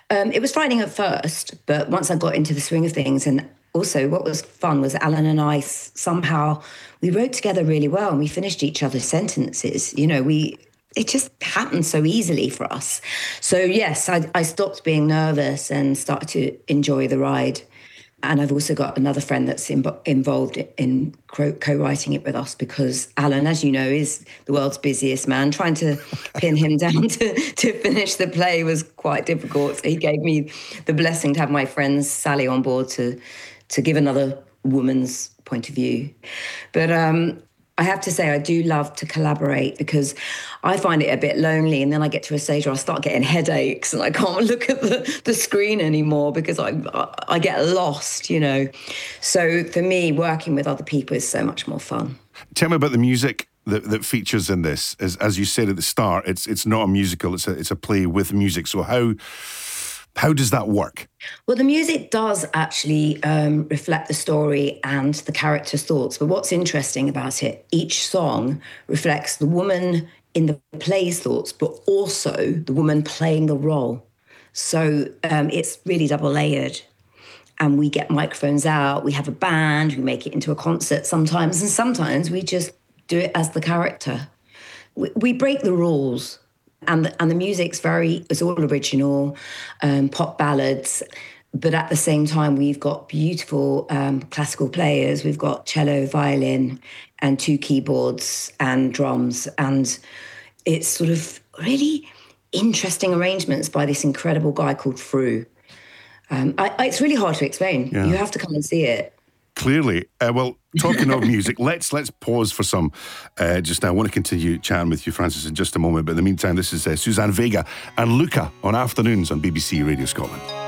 It was frightening at first, but once I got into the swing of things, and also what was fun was Alan and I somehow we wrote together really well, and we finished each other's sentences. It just happened so easily for us. So yes, I stopped being nervous and started to enjoy the ride. And I've also got another friend that's involved in co-writing it with us, because Alan, as you know, is the world's busiest man. Trying to pin him down to finish the play was quite difficult. So he gave me the blessing to have my friend Sally on board to give another woman's point of view. But I have to say, I do love to collaborate, because I find it a bit lonely, and then I get to a stage where I start getting headaches and I can't look at the screen anymore because I get lost, So for me, working with other people is so much more fun. Tell me about the music that features in this. As you said at the start, it's not a musical, it's a play with music. So how does that work? Well, the music does actually reflect the story and the character's thoughts. But what's interesting about it, each song reflects the woman in the play's thoughts, but also the woman playing the role. So it's really double-layered. And we get microphones out, we have a band, we make it into a concert sometimes, and sometimes we just do it as the character. We break the rules. And the music's it's all original, pop ballads. But at the same time, we've got beautiful classical players. We've got cello, violin, and 2 keyboards and drums. And it's sort of really interesting arrangements by this incredible guy called Fru. It's really hard to explain. Yeah. You have to come and see it. Clearly. Well, talking of music, let's pause for some just now. I want to continue chatting with you, Frances, in just a moment. But in the meantime, this is Suzanne Vega and Luca on Afternoons on BBC Radio Scotland.